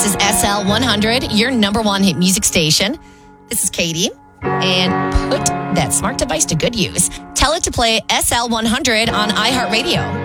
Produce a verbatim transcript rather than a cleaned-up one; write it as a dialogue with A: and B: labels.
A: This is S L one hundred, your number one hit music station. This is Katie. And put that smart device to good use. Tell it to play S L one hundred on iHeartRadio.